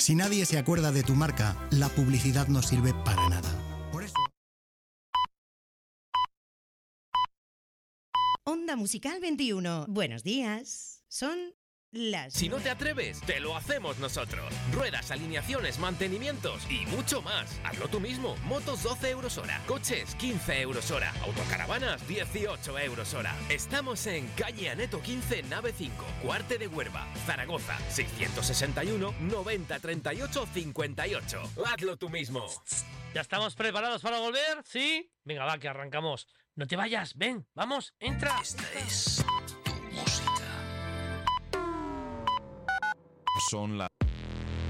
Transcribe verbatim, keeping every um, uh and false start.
Si nadie se acuerda de tu marca, la publicidad no sirve para nada. Por eso... Onda Musical veintiuno. Buenos días. Son las... Si no te atreves, te lo hacemos nosotros. Ruedas, alineaciones, mantenimientos y mucho más. Hazlo tú mismo. Motos doce euros hora. Coches quince euros hora. Autocaravanas dieciocho euros hora. Estamos en calle Aneto quince, nave cinco, Cuarte de Huerva, Zaragoza. seiscientos sesenta y uno, noventa, treinta y ocho, cincuenta y ocho. Hazlo tú mismo. ¿Ya estamos preparados para volver? ¿Sí? Venga, va, que arrancamos. No te vayas, ven, vamos, entra. Esta es tu música. Son las